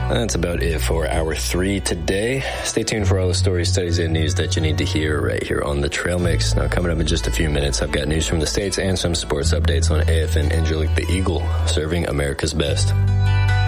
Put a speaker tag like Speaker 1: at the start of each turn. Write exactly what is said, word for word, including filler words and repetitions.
Speaker 1: That's about it for hour three today. Stay tuned for all the stories, studies, and news that you need to hear right here on the Trail Mix. Now, coming up in just a few minutes, I've got news from the States and some sports updates on A F M Incirlik, the Eagle, serving America's best.